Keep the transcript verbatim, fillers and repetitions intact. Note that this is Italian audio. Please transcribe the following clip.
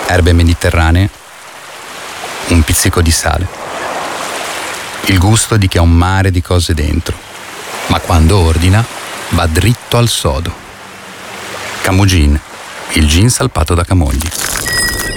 erbe mediterranee, un pizzico di sale. Il gusto di chi ha un mare di cose dentro, ma quando ordina va dritto al sodo. Camogin, il gin salpato da Camogli.